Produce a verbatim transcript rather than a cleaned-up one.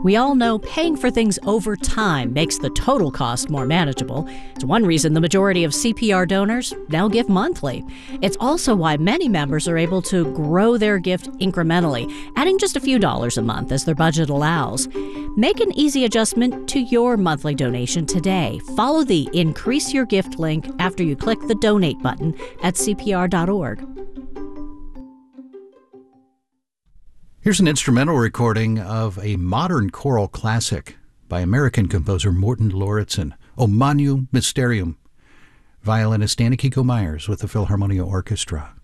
We all know paying for things over time makes the total cost more manageable. It's one reason the majority of C P R donors now give monthly. It's also why many members are able to grow their gift incrementally, adding just a few dollars a month as their budget allows. Make an easy adjustment to your monthly donation today. Follow the Increase Your Gift link after you click the Donate button at C P R dot org. Here's an instrumental recording of a modern choral classic by American composer Morton Lauritsen, O Magnum Mysterium. Violinist Anna Kiko Myers with the Philharmonia Orchestra.